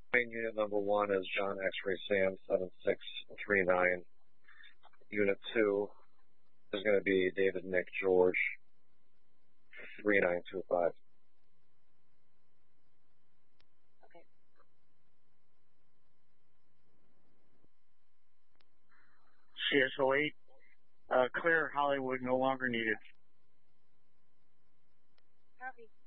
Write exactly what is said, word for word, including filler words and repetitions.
Main unit number one is John X-Ray Sam seven six three nine. Unit two is going to be David Nick George three nine two five. Okay. C S O eight, uh, clear Hollywood, no longer needed. Copy.